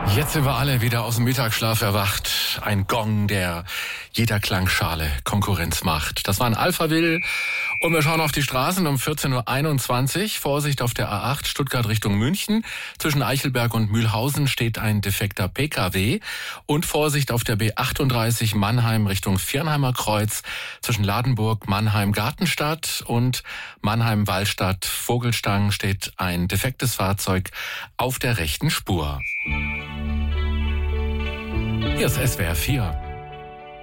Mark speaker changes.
Speaker 1: Jetzt sind wir alle wieder aus dem Mittagsschlaf erwacht. Ein Gong, der jeder Klangschale Konkurrenz macht. Das war ein Alphaville. Und wir schauen auf die Straßen um 14.21 Uhr. Vorsicht auf der A8 Stuttgart Richtung München. Zwischen Eichelberg und Mühlhausen steht ein defekter PKW. Und Vorsicht auf der B38 Mannheim Richtung Viernheimer Kreuz. Zwischen Ladenburg, Mannheim, Gartenstadt und Mannheim-Wallstadt Vogelstang steht ein defektes Fahrzeug auf der rechten Spur. Hier ist SWR 4.